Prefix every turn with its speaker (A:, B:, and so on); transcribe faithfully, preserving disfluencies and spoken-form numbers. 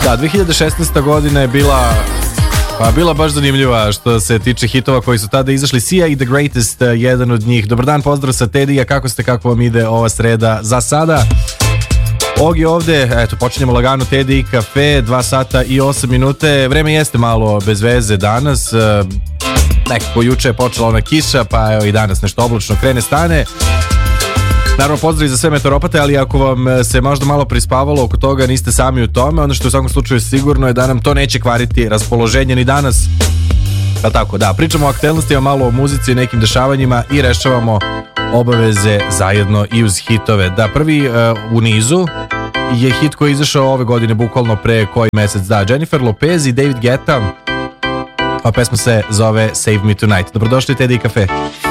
A: Da, dve hiljade šesnaesta godina je bila pa bila baš zanimljiva što se tiče hitova koji su tada izašli. Sia i The Greatest, jedan od njih. Dobar dan, pozdrav sa Tedija, kako ste, kako vam ide ova sreda za sada? Og je ovde, eto, počinjemo lagano Teddy i kafe, dva sata i osam minute. Vreme jeste malo bez veze danas, nekako juče je počela ona kiša, pa evo i danas nešto oblačno krene stane. Naravno, pozdrav za sve meteoropate, ali ako vam se možda malo prispavalo oko toga, niste sami u tome, ono što u svakom slučaju sigurno je da nam to neće kvariti raspoloženje ni danas. Pa tako, da, pričamo o aktuelnostima, malo o muzici, nekim dešavanjima i rešavamo obaveze zajedno i uz hitove. Da, prvi uh, u nizu je hit koji je izašao ove godine, bukvalno pre koji mesec, da, Jennifer Lopez i David Guetta, a pesma se zove Save Me Tonight. Dobrodošli, Teddy i kafe.